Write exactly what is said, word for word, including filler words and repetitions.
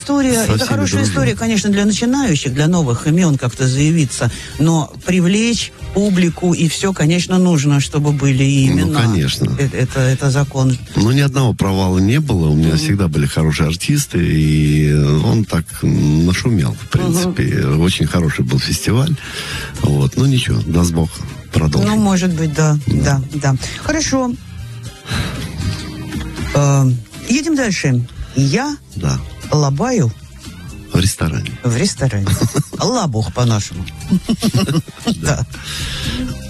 История, со это всеми хорошая дружил. история, конечно, для начинающих, для новых имен как-то заявиться, но привлечь публику и все, конечно, нужно, чтобы были и имена. Ну, конечно. Это, это, это закон. Ну, ни одного провала не было. У меня mm-hmm. всегда были хорошие артисты, и он так нашумел, в принципе. Mm-hmm. Очень хороший был фестиваль. Вот. Ну, ничего, даст Бог, продолжим. Ну, может быть, да, да, да. да. Хорошо. Э, едем дальше. Я да. лобаю в ресторане. В ресторане. Лабух по-нашему. Да.